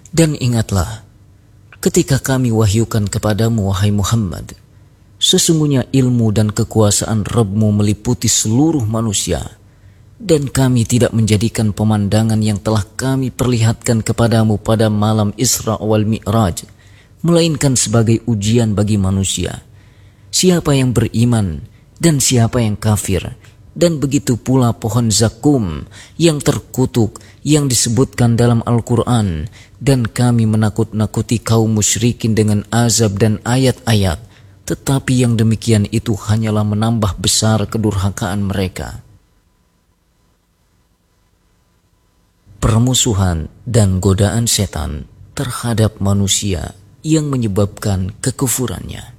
Dan ingatlah, ketika kami wahyukan kepadamu, wahai Muhammad, sesungguhnya ilmu dan kekuasaan Rabb-Mu meliputi seluruh manusia, dan kami tidak menjadikan pemandangan yang telah kami perlihatkan kepadamu pada malam Isra wal Mi'raj, melainkan sebagai ujian bagi manusia. Siapa yang beriman dan siapa yang kafir, dan begitu pula pohon zakum yang terkutuk yang disebutkan dalam Al-Quran, dan kami menakut-nakuti kaum musyrikin dengan azab dan ayat-ayat, tetapi yang demikian itu hanyalah menambah besar kedurhakaan mereka. Permusuhan dan godaan setan terhadap manusia yang menyebabkan kekufurannya.